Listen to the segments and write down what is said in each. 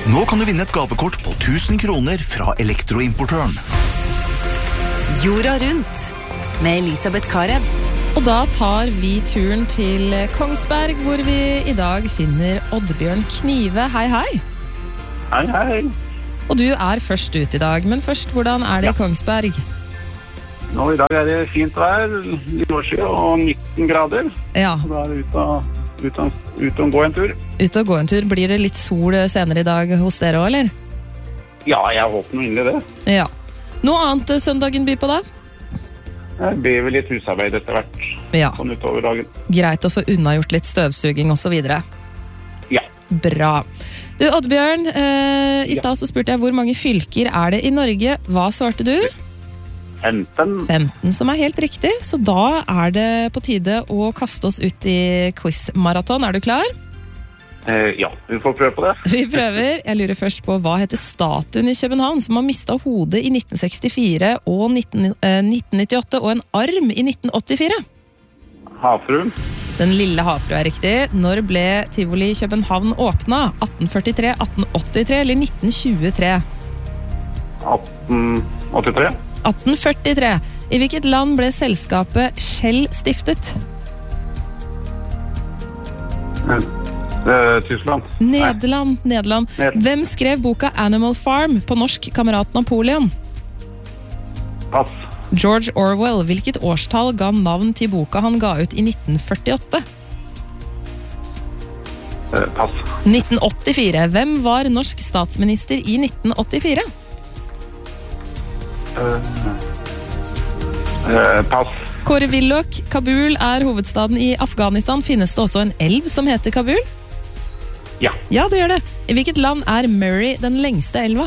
Nå kan du vinne et gavekort på 1000 kroner fra Elektroimportøren. Jorda rundt med Elisabeth Karev. Og da tar vi turen til Kongsberg, hvor vi i dag finner Oddbjørn Knive. Hei, hei. Hei, hei. Og du er først ut i dag, men først, hvordan er det i Kongsberg? Nå i dag er det fint vær, litt årsig og 19 grader. Ja. Så da er det ut og gå en tur. Ut og gå en tur. Blir det litt sol senere i dag hos dere også, eller? Ja, jeg håper noe inne i det. Ja. Noe annet søndagen byr på da? Jeg ber vel litt husarbeid etter hvert, Ja. sånn utover dagen. Greit å få unnagjort litt støvsuging og så videre. Ja. Bra. Du, Oddbjørn, i stad så spurte jeg hvor mange fylker er det i Norge. Hva svarte du? 15. 15, som er helt riktig. Så da er det på tide å kaste oss ut i quiz-maraton. Er du klar? Ja, vi får prøve på det. Vi prøver. Jeg lurer først på hva heter statuen i København som har mistet hodet i 1964 og 1998 og en arm i 1984? Havfruen. Den lille havfrue er riktig. Når ble Tivoli i København åpna? 1843, 1883 eller 1923? 1883. 1843. I hvilket land ble selskapet Shell stiftet? Tyskland. Nederland. Hvem skrev boka Animal Farm på norsk Kamerat Napoleon? Pass. George Orwell. Hvilket årstall ga navn til boka han ga ut i 1948? Pass. 1984. Hvem var norsk statsminister i 1984? Pass. Kåre Willoch. Kabul er hovedstaden i Afghanistan. Finnes det også en elv som heter Kabul? Ja. Ja, det gjør det. I hvilket land er Murray den lengste elva?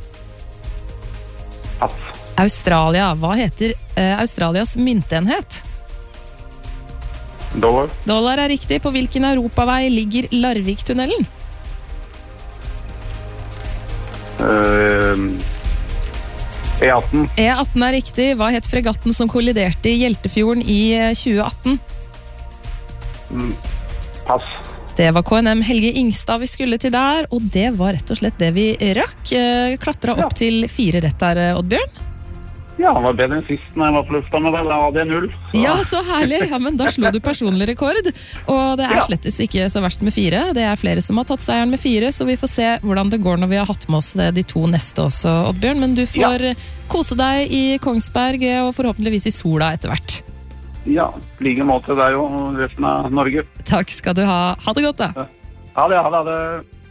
Pass. Australia. Hva heter Australias myntenhet? Dollar. Dollar er riktig. På hvilken europavei ligger Larviktunnelen? E18. E18 er riktig. Hva het fregatten som kolliderte i Hjeltefjorden i 2018? Pass. Det var KNM Helge Ingstad vi skulle til der, og det var rett og slett det vi rakk. Klatra opp til 4 rett der, Oddbjørn. Ja, han var bedre enn sist når jeg var på lufta med det. Da hadde jeg 0. Så. Ja, så herlig. Ja, men da slo du personlig rekord. Og det er slettes ikke så verst med 4. Det er flere som har tatt seieren med 4, så vi får se hvordan det går når vi har hatt med oss de 2 neste også, Oddbjørn. Men du får kose deg i Kongsberg og forhåpentligvis i sola etter hvert. Ja, like måte deg og resten av Norge. Takk skal du ha. Ha det godt da. Ha det.